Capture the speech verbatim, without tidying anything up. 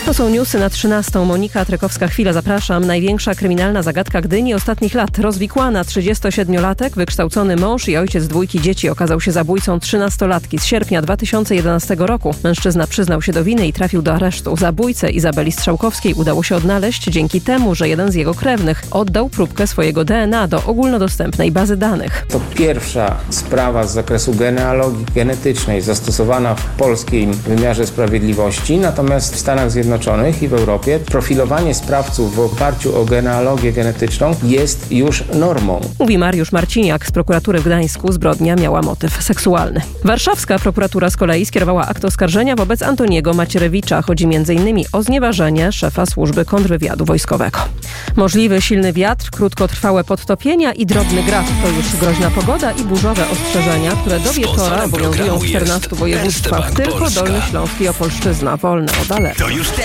To są newsy na trzynastą. Monika Trekowska-Chwila, zapraszam. Największa kryminalna zagadka Gdyni ostatnich lat. Rozwikłana trzydziestosiedmiolatek, wykształcony mąż i ojciec dwójki dzieci okazał się zabójcą trzynastolatki z sierpnia dwa tysiące jedenastego roku. Mężczyzna przyznał się do winy i trafił do aresztu. Zabójcę Izabeli Strzałkowskiej udało się odnaleźć dzięki temu, że jeden z jego krewnych oddał próbkę swojego D N A do ogólnodostępnej bazy danych. To pierwsza sprawa z zakresu genealogii genetycznej zastosowana w polskim wymiarze sprawiedliwości, natomiast w Stanach Zjednoczonych i w Europie profilowanie sprawców w oparciu o genealogię genetyczną jest już normą. Mówi Mariusz Marciniak z prokuratury w Gdańsku. Zbrodnia miała motyw seksualny. Warszawska prokuratura z kolei skierowała akt oskarżenia wobec Antoniego Macierewicza. Chodzi między innymi o znieważenie szefa służby kontrwywiadu wojskowego. Możliwy silny wiatr, krótkotrwałe podtopienia i drobny grad. To już groźna pogoda i burzowe ostrzeżenia, które do wieczora obowiązują w czternastu województwach. Tylko Dolny Śląsk i Opolszczyzna wolne od alertu.